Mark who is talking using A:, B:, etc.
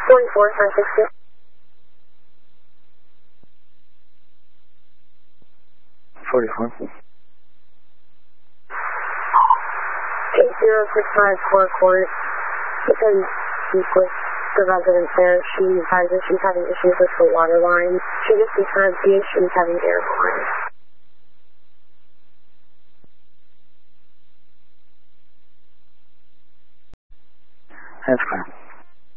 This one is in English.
A: 44, 560.
B: 44.
A: 8065 Core Court. You can speak with the resident there. She's having issues with the water line. She just described the issues having airborne.
B: That's fine.